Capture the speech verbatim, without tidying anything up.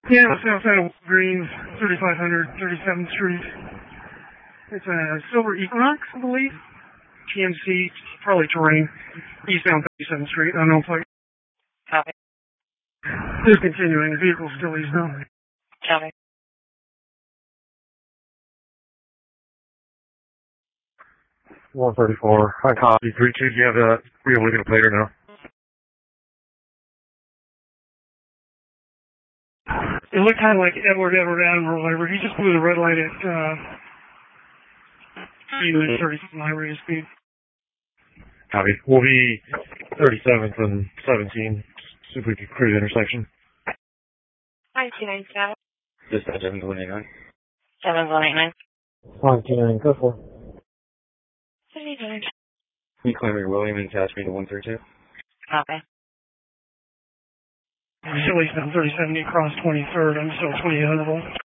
Yeah, south side of Greens, thirty-five hundred, thirty-seventh Street. It's a silver Equinox, I believe. G M C, probably terrain. Eastbound thirty-seventh Street, unknown plate. Copy. Just continuing, the vehicle's still eastbound. Copy. one thirty-four. I copy. three two, do you have that? Are you able to get a plate or no? It looked kind of like Edward, Edward, Adam, or whatever. He just blew the red light at, uh, speed limit thirty highway speed. Copy. We'll be thirty-seventh and seventeen. See if we can clear the intersection. nine two nine seven. Dispatch seven one eight nine. seven one eight nine. nine two nine, go for it. thirty-nine. Can you claim your William and attach me to one three two? Copy. I'm still eastbound thirty seventy across twenty-third. I'm still twenty-eight hundred volt.